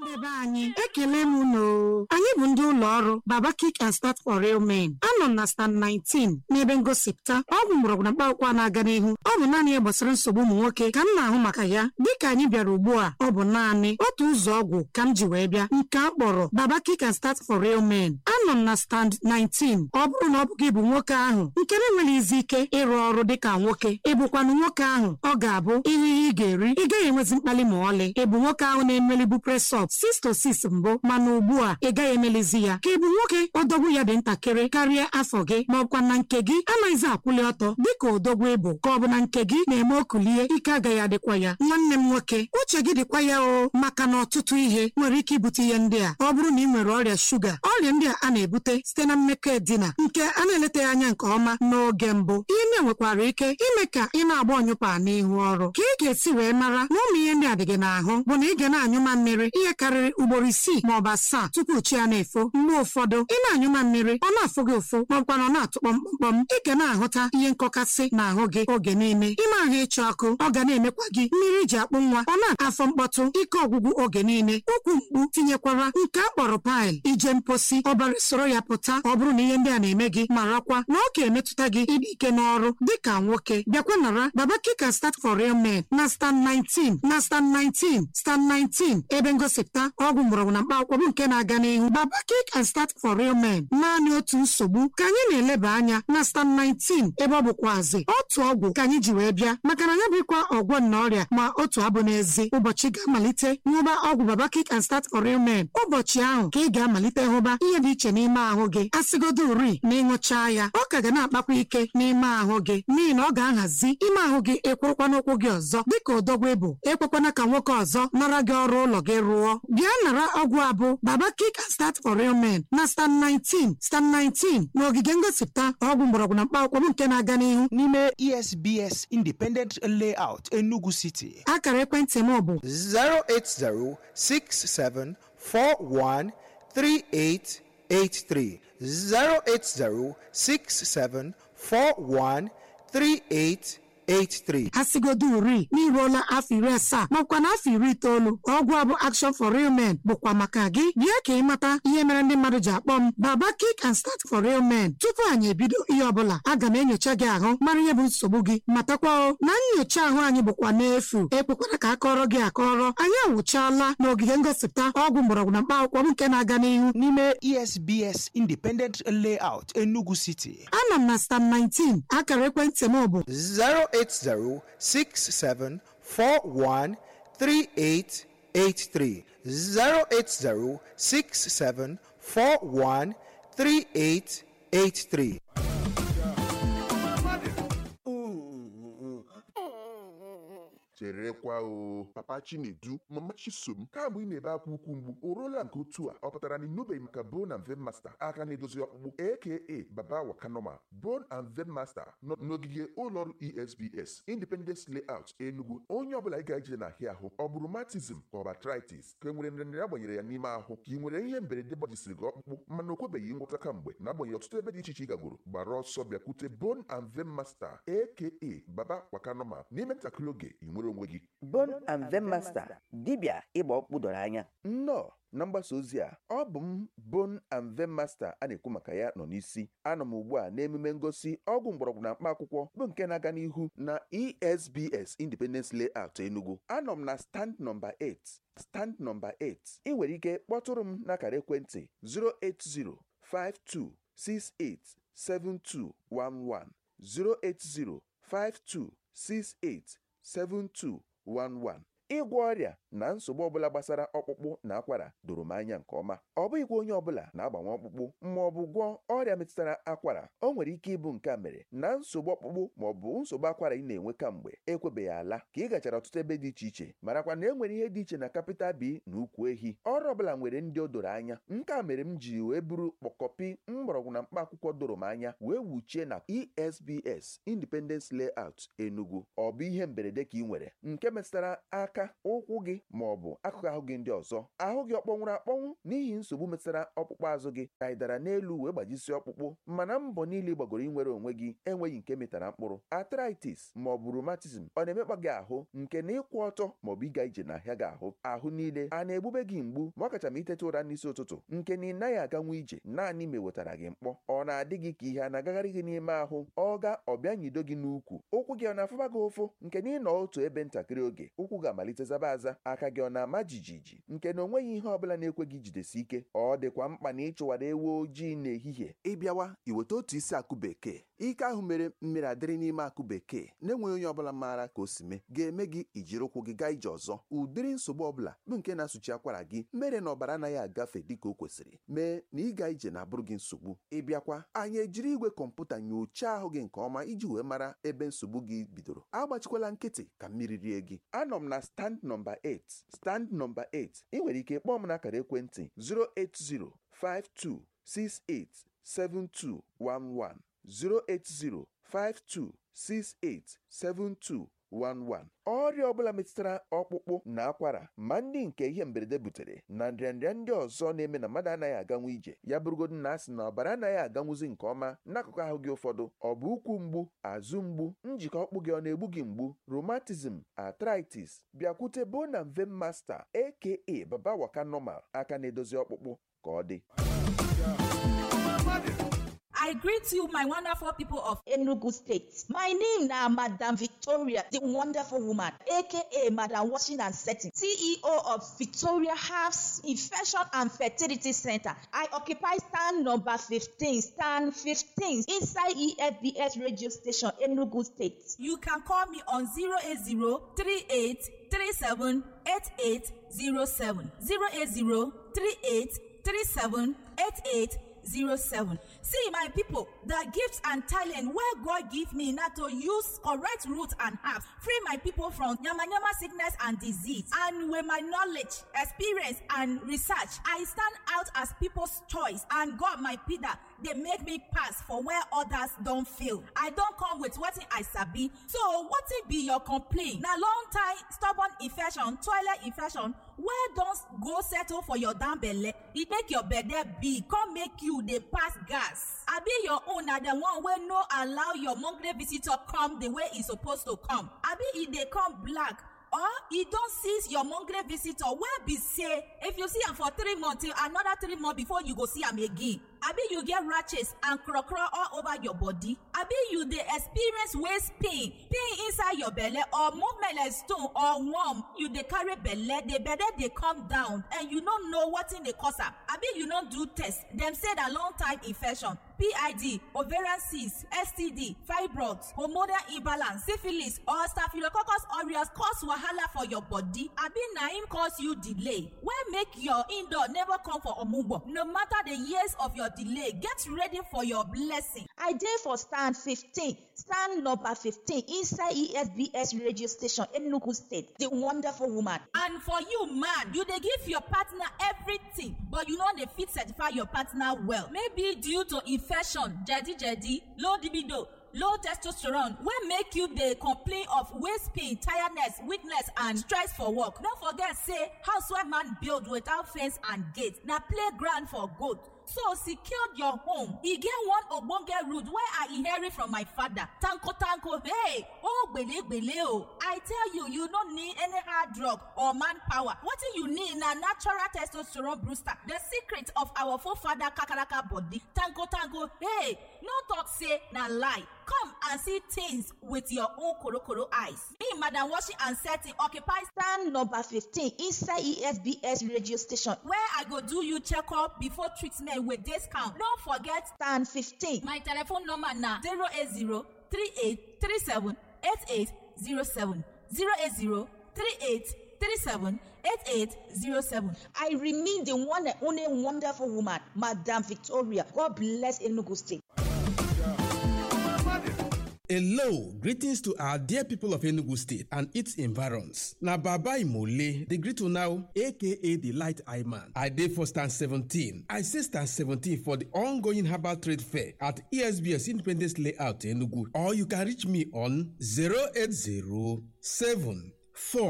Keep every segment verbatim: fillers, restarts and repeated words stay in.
Ndebe anyị ekele m unu. Anyị bụ ndị ụlọ ọrụ Baba Kick and Start for Real Men. Anọ m na stand nineteen n'ebe ngosipụta ọgwụ mgbọrọgwụ na mkpaakwụkwọ na-aga n'ihu. Ọ bụ naanị ihe gbasara nsogbu ụmụ nwoke ka m na-ahụ maka ya. Dịka anyị bịara ugbu a, ọ bụ naanị otu ụzọ ọgwụ ka m ji wee bịa, nke a kpọrọ Baba Kick and Start for Real Men. Anọ m na stand nineteen. Ọ bụrụ na ọ bụ gị bụ nwoke ahụ nke na-enweghị izi ike ịrụ ọrụ dịka nwoke, ịbụkwanụ nwoke ahụ ọ ga-abụ ihe ihe ị ga-eri, ị gaghị enwezi mkpali ma ọlị. Ịbụ nwoke ahụ na-emelibu press up six to six mbụ, mana ugbu a ị gaghị emelizi ya. Ka ịbụ nwoke odogwu ya dị ntakịrị karịa afọ gị, ma ọkwa na nke gị anaghịzi akwụli ọtọ dịka odogwu ịbụ, ka ọ bụ na nke gị na-eme okulie ike agaghị adịkwa ya. Nwanne m nwoke, uche gị dịkwa ya o, maka na ọtụtụ ihe nwere ike ibute ihe ndị a. Ọ bụrụ na ị nwere ọrịa shuga, ọrịa ndị a a na-ebute site na mmekọ edina nke a na-eletaghị anya nke ọma n'oge mbụ. Ihe ndị nwekwara ike ime ka ị na-agba ọnyụpa n'ihu ọrụ. Ka ị ga-esi wee mara na ụmụ ihe ndị a dị gị n'ahụ bụ na ị ga na-anyụma mmiri ihe karịrị ugboro isii ma ọ bụ asaa tupu chi ya na-efo. Mgbe ụfọdụ ị na-anyụma mmiri ọ na-afụ gị ụfụ ma ọkwa na ọ na-atụ kpọmkpọm. Ị ga na-ahụta ihe nkọkasị n'ahụ gị oge niile. Ime ahụ ịchọ ọkụ ọ ga na-emekwa gị, mmiri ji akpụ nwa ọ na-afọ mkpọtụ, ike ọgwụgwụ oge niile, ụkwụ mkpu, tinyekwara nke a kpọrọ paịl. Ije mposi ọbara soro ya pụta. Ọ bụrụ na ihe ndị a na-eme gị, marakwa na ọ ga-emetụta gị ịdị ike n'ọrụ dịka nwoke. Bịakwa nara Baba Kick and Start for Real Men na stand nineteen na stand nineteen stand nineteen ebe ngosipụta ọgwụ mgbọrọgwụ na mkpaakwụkwọ bụ nke na-aga n'ihu. Baba Kick and Start for Real Men, naanị otu nsogbu ka anyị na-eleba anya na stand nineteen ebe ọ bụkwazị otu ọgwụ ka anyị ji wee bịa, maka na ya bụkwa ọgwọ na ọrịa ma otu abụ n'ezi. Ụbọchị ga-amalite nhụba ọgwụ Baba Kick and Start for Real Men. Ụbọchị ahụ ka ị ga-amalite hụba ihe dị iche n'ime ahụ gị. Asịgodo uri na ịṅụchaa ya, ọ ka ga na-akpakwa ike n'ime ahụ gị, n'ihi na ọ ga-ahazi ime ahụ gị ekwurukwa n'ụkwụ gị ọzọ dịka odogwu ịbụ. Ekwekwana ka nwoke ọzọ nara gị ọrụ ụlọ gị rụọ. Bịa nara ọgwụ abụ Baba Kick and Start for Real Men na stand nineteen stand nineteen na ogige ngosipụta ọgwụ mgbọrọgwụ na mkpaakwụkwọ bụ nke na-aga n'ihu n'ime E S B S Independent Layout, Enugu City. Akara ekwentị m bụ zero eight zero six seven four one three eight eight three zero eight zero six seven four one three eight eight three. Asigodo uri n'iruola afọ iri asaa makwa na afọ iri itoolu. Ọgwụ abụ Action for Real Men bụkwa maka gị. Bịa ka ị mata ihe mere ndị mmadụ ji akpọ m Baba Kick and Start for Real Men. Tupu anyị ebido ihe ọbụla, aga m enyocha gị ahụ mara ihe bụ nsogbu gị. Matakwa na nnyocha ahụ anyị bụkwa n'efu. Ekwekwara ka akọrọ gị akọrọ. Anyị awụchaala n'ogige ngosipụta ọgwụ mgbọrọgwụ na mkpaakwụkwọ bụ nke na-aga n'ihu n'ime E S B S Independent Layout, Enugu City. Ana m na stand nineteen. Akara ekwentị m bụ zero eight zero six seven four one three eight eight three zero eight zero six seven four one three eight eight three. cherekwa o papa Chinedu mama Chisom kamgbe ị na-ebe akwa ukwu mgbu o ruola nke otu a ọ pụtara na ịnụbeghị maka Bone and Vein Master aka na-edozi ọkpụkpụ aka Baba Wakanoma. Bone and Vein Master nọ n'ogige ụlọọrụ E S B S Independence Layout Enugu. Onye ọbụla ị ga-eje na ahịa ahụ, ọ bụ rheumatism ka ọ bụ arthritis ka e nwere nrịanrịa agbanyere ya n'ime ahụ, ka ị nwere ihe mberede gbajisiri gị ọkpụkpụ mana o kwebeghị ngwọta kamgbe, na-agbanyeghị ọtụtụ ebe dị iche iche ị gagoro, gbara ọsọ bịakwute Bone and Vein Master aka Baba Wakanoma. N'ime ntakịrị oge ị nwere onwe gị. Bone and Vein Master, dibịa ịgba ọkpụkpụ doro anya. Nnọọ na mgbasa ozi a, ọ bụ m Bone and Vein Master a na-ekwu maka ya nọ n'isi. Anọ m ugbu a n'emume ngosi ọgwụ mgbọrọgwụ na mkpa akwụkwọ bụ nke na-aga n'ihu na E S B S Independence Layout Enugu. Anọ m na stand number eight. Stand number eight. Ị nwere ike kpọtụrụ m n'akara ekwentị zero eight zero five two six eight seven two one one zero eight zero five two six eight seven two one one. Ịgwọ ọrịa na nsogbu ọbụla gbasara ọkpụkpụ na akwara doro m anya nke ọma. Ọ bụghịkwa onye ọbụla na-agbanwe ọkpụkpụ ma ọ bụ gwọọ ọrịa metụtara akwara. O nwere ike ịbụ nke a mere na nsogbu ọkpụkpụ ma ọ bụ nsogbu akwara ị na-enwe kamgbe ekwebeghị ala ka ị gachara ọtụtụ ebe dị iche iche, marakwa na e nwere ihe dị iche na capital B na ukwu ehi. Ọrụ ọbụla nwere ndị o doro anya. Nke a mere m ji wee buru kpọkọpi mgbọrọgwụ na mkpa akwụkwọ doro m anya wee wuchie na E S B S Independence Layout Enugu. Ọ bụ ihe mberede ka ị nwere nke metụtara aka aka ụkwụ gị ma ọ bụ akụkụ ahụ gị ndị ọzọ ahụ gị ọkpọnwụrụ akpọnwụ n'ihi nsogbu metụtara ọkpụkpụ azụ gị ka ị dara n'elu wee gbajisi ọkpụkpụ mana mbọ niile gbagoro inwere onwe gị enweghị nke metara mkpụrụ arthritis ma ọ bụ rheumatism ọ na-emekpa gị ahụ nke na ịkwụ ọtọ ma ọ bụ ịga ije n'ahịa gị ahụ ahụ niile a na-egbube gị mgbu ma ọ kacha ma iteta ụra n'isi ụtụtụ nke na ị naghị aganwu ije naanị ma ewetara gị mkpọ ọ na-adị gị ka ihe a na-agagharị gị n'ime ahụ ọ ga ọbịa nyido gị n'ukwu ụkwụ gị ọ na-afụba gị ụfụ nke na ịnọ otu ebe ntakịrị oge ụkwụ ga-amalite zaba aza aka gị ọ na-ama jijiji nke na onweghị ihe ọbụla na-ekwe gị jidesi ike ọ dịkwa mkpa na ịchụwara ewu ojii n'ehihie ịbịawa iweta otu isi akụ bekee ike ahụ mere mmiri adịrị n'ime akụ bekee na-enweghị onye ọbụla maara ka o si mee ga-eme gị ijiri ụkwụ gị gaa ije ọzọ ụdịrị nsogbu ọbụla bụ nke na-asụchi akwara gị mere na ọbara anaghị agafe dịka o kwesịrị mee na ịga ije na-abụrụ gị nsogbu ịbịakwa anyị ejiri igwe kọmputa nyochaa ahụ gị nke ọma iji wee mara ebe nsogbu gị bidoro agbachikwala nkịtị ka mmiri rie gị anọ m na stand nọmba eight stand nọmba eight ị nwere ike kpọọ m n'akara ekwentị zero eight zero five two six eight seven two one one zero eight zero five two six eight seven two one one ọrịa ọbụla metụtara ọkpụkpụ na akwara ma ndị nke ihe mberede butere na nrịanrịa ndị ọzọ na-eme na mmadụ anaghị aganwu ije ya bụrụgodu na asị na ọbara anaghị aganwuzi nke ọma n'akụkụ ahụ gị ụfọdụ ọ bụ ụkwụ mgbu azụ mgbu njikọ ọkpụ gị ọ na-egbu gị mgbu rheumatism arthritis bịakwute Bone and Vein Master aka Baba Waka Normal aka na-edozi ọkpụkpụ ka ọ dị. I greet you, my wonderful people of Enugu State. My name is Madam Victoria, the wonderful woman, aka Madam Washing and Setting, C E O of Victoria Herbs Infection and Fertility Center. I occupy stand number fifteen, stand fifteen, inside E F B S radio station, Enugu State. You can call me on zero eight zero, three eight three seven, eight eight zero seven, zero eight zero, three eight three seven, eight eight zero seven. See, my people, the gifts and talent where God give me now to use correct root and herbs, free my people from yama yama sickness and disease. And with my knowledge, experience, and research, I stand out as people's choice. And God, my Peter, they make me pass for where others don't feel. I don't come with what I sabi. So, what it be your complaint? Now, long time stubborn infection, toilet infection, where don't go settle for your damn belly? It make your belly big, come make you they pass gas. I be your own na the one where no allow your monthly visitor come the way it's supposed to come. I be if they come black or e don't seize your monthly visitor where be say if you see am for three months till another three months before you go see am again. Abi you get rashes and craw craw all over your body. Abi you dey experience waist pain, pain inside your belly or movement like stone or worm. You dey carry belle, the belle dey come down and you don't know what in the cause am. Abi you no do test. Dem say that long time infection, P I D, ovarian cyst, S T D, fibroids, hormonal imbalance, syphilis or staphylococcus aureus cause wahala for your body. Abi na im cause you delay. Wey make your indoor never come for omugbo. No matter the years of your delay, get ready for your blessing. I dey for stand fifteen, stand number fifteen inside E S B S radio station Enugu State, the wonderful woman. And for you man, you dey give your partner everything but you no dey fit certify your partner well. Maybe due to infection, jedi jedi, low libido, low testosterone wey make you dey complain of waist pain, tiredness, weakness and stress for work. No forget say housewife man build without fence and gate na playground for goat. So secure your home. E get one ogbonge root wey I inherit from my father. Tanko tanko, hey, oh gbele gbele oh. I tell you, you no need any hard drug or manpower. What you need na natural testosterone booster. The secret of our forefather kakaraka body. Tanko tanko, hey, no talk say na lie. Come and see things with your own korokoro eyes. Me, Madam Washing and Setting, occupy stand number fifteen inside E S B S radio station, where I go do you check up before treatment with discount. Don't forget stand fifteen. My telephone number now zero eight zero, three eight three seven, eight eight zero seven. zero eight zero, three eight three seven, eight eight zero seven. I remain the one and only wonderful woman, Madam Victoria. God bless Enugu State. Hello, greetings to our dear people of Enugu State and its environs. Na Baba Imole, the greet you now, aka the Light Eye Man. I dey for stand seventeen. I say stand seventeen for the ongoing herbal trade fair at E S B S Independence Layout Enugu. Or you can reach me on zero eight zero, seven four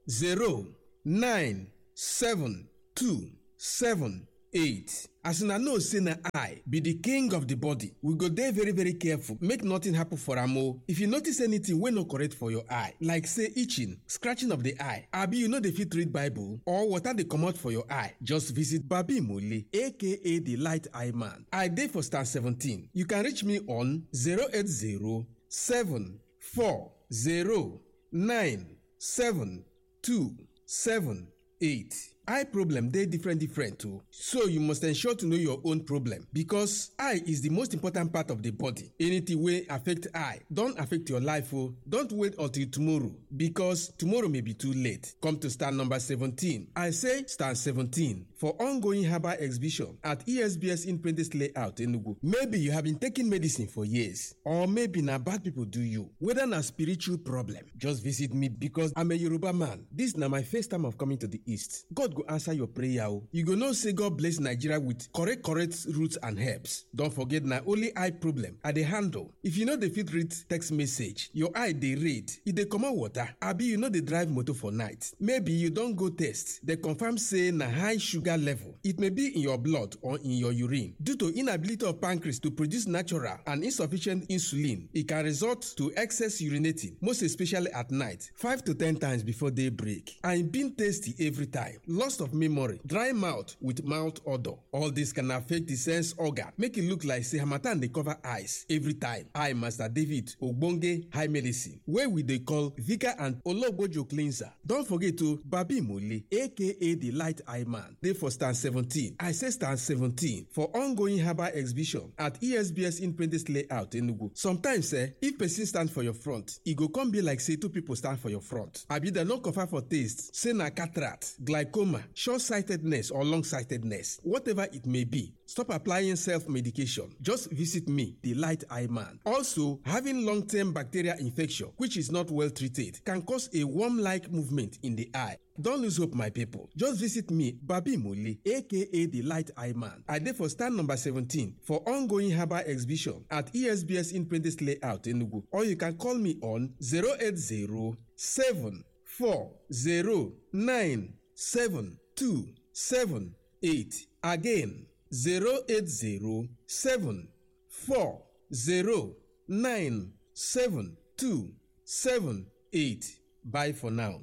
zero nine seven two seven eight. As una know say na eye be the king of the body, we go dey very very careful make nothing happen for am o. If you notice anything wey no correct for your eye, like say itching, scratching of the eye, abi you no dey fit read Bible or water dey comot for your eye, just visit Babi Mole aka the Light Eye Man. I dey for stand seventeen. You can reach me on zero eight zero seven four zero nine seven two seven eight. Eye problem dey different different too, so you must ensure to know your own problem because eye is the most important part of the body. Anything wey affect eye don affect your life o. Don't wait until tomorrow because tomorrow may be too late. Come to stand number seventeen. I say stand seventeen for ongoing herbal exhibition at E S B S Independence Layout Enugu. Maybe you have been taking medicine for years, or maybe na bad people do you. Whether na spiritual problem, just visit me because I'm a Yoruba man. This na my first time of coming to the East. God go answer your prayer o. You go know say God bless Nigeria with correct correct roots and herbs. Don't forget na only eye problem I dey handle. If you no dey fit read text message, your eye dey red, e dey comot water, abi you no dey drive motor for night, maybe you don go test, dey confirm say na high sugar level. It may be in your blood or in your urine. Due to inability of pancreas to produce natural and insufficient insulin, it can result to excess urinating, most especially at night, five to ten times before daybreak. And being tasty every time, loss of memory, dry mouth with mouth odor. All this can affect the sense organ, make it look like say harmattan dey cover eyes every time. I, Master David Ogbonge High Medicine, where we dey call Vika and Ologbojo Cleanser. Don't forget to Babi Mole aka the Light Eye Man. Dey for stand seventeen. I say stand seventeen for ongoing herbal exhibition at E S B S Independence Layout Enugu. Sometimes eh, if person stand for your front, e go come be like say two people stand for your front. Abi dem no confirm for taste, say na cataract, glaucoma, short-sightedness or long-sightedness, whatever it may be. Stop applying self-medication. Just visit me, the Light Eye Man. Also, having long-term bacterial infection, which is not well treated, can cause a worm-like movement in the eye. Don't lose hope, my people. Just visit me, Babi Mole, aka the Light Eye Man. I dey for stand number seventeen for ongoing herbal exhibition at E S B S Independence Layout Enugu. Or you can call me on zero eight zero seven four zero nine seven two seven eight. Again, zero eight zero seven four zero nine seven two seven eight. Bye for now.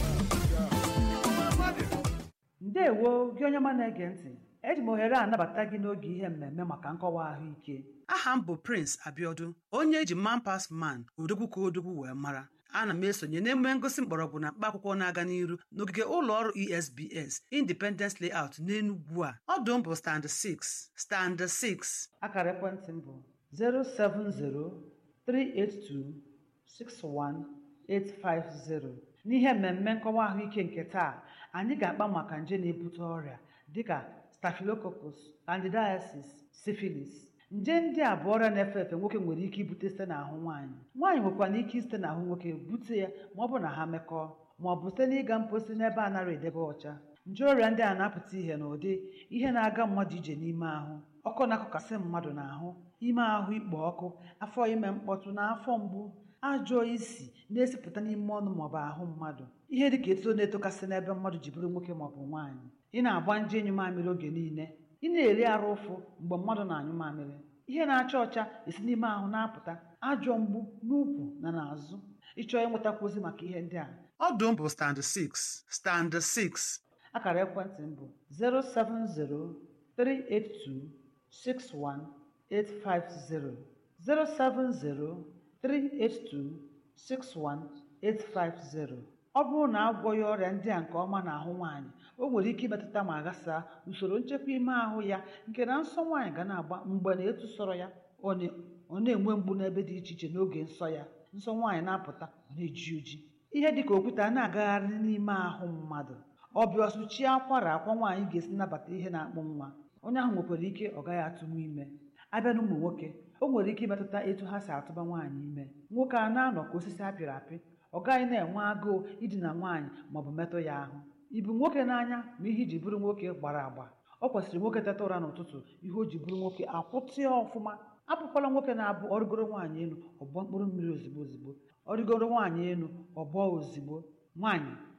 Ndewo gị onye ọma na-ege ntị, eji m ohere anabata gị n'oge ihe mmemme maka nkọwa ahụike. Aha m bụ Prince Abiodun, onye eji man pass man odogwu ka odogwu wee mara. Ana m esonye n'emume ngosi mgbọrọgwụ na mkpa akwụkwọ na-aga n'iru n'ogige ụlọ ọrụ E S B S Independence Layout n'Enugu a. Ọdụ m bụ stand six. Stand six. Akara ekwentị m bụ zero seven zero three eight two six one eight five zero. N'ihe mmemme nkọwa ahụike nke taa, anyị ga-akpa maka nje na-ebute ọrịa dịka Staphylococcus, Candidiasis, Syphilis. Nje ndị a bụ ọrịa na-efe efe nwoke nwere ike ibute site n'ahụ nwaanyị. Nwaanyị nwekwara ike site n'ahụ nwoke bute ya ma ọ bụ na ha mekọọ, ma ọ bụ site n'ịga mposi n'ebe a nara edebe ọcha. Nje ọrịa ndị a na-apụta ihe n'ụdị ihe na-aga mmadụ ije n'ime ahụ, ọkụ na-akụkasị mmadụ n'ahụ, ime ahụ ikpo ọkụ, afọ ime mkpọtụ na afọ mgbu, ajọ isi na-esipụta n'ime ọnụ maọbụ ahụ mmadụ, ihe dịka eto na-etokasị n'ebe mmadụ ji bụrụ nwoke maọbụ nwaanyị, ị na-agba nje enyi mamịrị oge niile, ị na-eri arụ ụfụ mgbe mmadụ na-anyụ mamịrị, ihe na-acha ọcha esi n'ime ahụ na-apụta, ajọ mgbu n'ukwu na n'azụ. Ịchọọ ịnwetakwa ozi maka ihe ndị a, ọdụ m bụ stand six. Stand six. Akara ekwentị m bụ zero seven zero three eight two six one eight five zero zero seven zero three eight two six one eight five zero. Ọ bụrụ na agwọghị ọrịa ndị a nke ọma n'ahụ nwaanyị, o nwere ike imetụta ma ghasaa usoro nchekwa ime ahụ ya, nke na nsọ nwaanyị ga na-agba mgbe na etu sọrọ ya, ọ na-enwe mgbu n'ebe dị iche iche n'oge nsọ ya, nsọ nwaanyị na-apụta na-eji oji, ihe dịka okwute a na-agagharị n'ime ahụ mmadụ, ọbịa ọsụchie akwara akwa nwaanyị ga-esi nabata ihe na-akpụ nwa, onye ahụ nwekwara ike ọ gaghị atụnwu ime. Abịa na ụmụ nwoke, o nwere ike imetụta etu ha si atụba nwaanyị ime. Nwoke a na-anọ ka osisi apịrị apị, ọ gaghị na-enwe agụụ idina nwaanyị maọbụ metụ ya ahụ. Ibu nwoke n'anya ma ihe iji bụrụ nwoke gbara agba, ọ kwesịrị nwoke teta ụra n'ụtụtụ ihe o ji bụrụ nwoke akwụtịa ọfụma. Apụkwala nwoke na-abụ ọrịgoro nwaanyị elu ọgbọ mkpụrụ mmiri ozigbo ozigbo, ọrịgoro nwaanyị elu ọgbọ ozigbo. Nwaanyị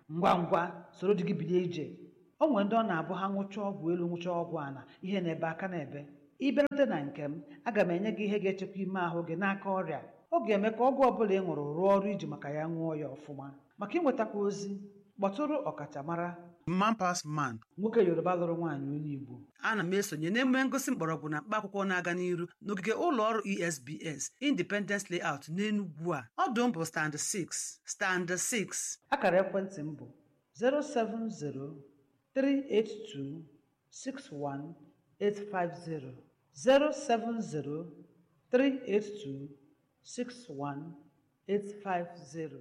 ngwa ngwa soro di gị bilie ije. O nwere ndị ọ na-abụ ha nwụcha ọgwụ elu nwụcha ọgwụ ana ihe na-ebe aka na-ebe. Ịbịarute na nke m, aga m enye gị ihe ga-echekwa ime ahụ gị n'aka ọrịa. Ọ ga-eme ka ọgwụ ọbụla ị ṅụrụ rụọ ọrụ iji maka ya ṅụọ ya ọfụma. Maka ịnwetakwa ozi, kpọtụrụ ọkachamara Mampas Man, nwoke Yoruba lụrụ nwaanyị onye Igbo. Ana m esonye n'emume ngosi mgbọrọgwụ na mkpa akwụkwọ na-aga n'iru n'ogige ụlọ ọrụ E S B S Independence Layout n'Enugwu a. Ọdụ m bụ stand six stand six. Akara ekwentị m bụ zero seven zero three eight two six one eight five zero zero seven zero three eight two six one eight five zero.